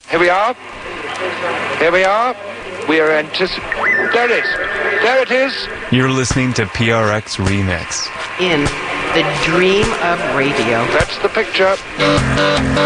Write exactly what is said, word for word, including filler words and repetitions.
Here we are. Here we are. We are anticipating. There it is. There it is. You're listening to P R X Remix. In the dream of radio. That's the picture.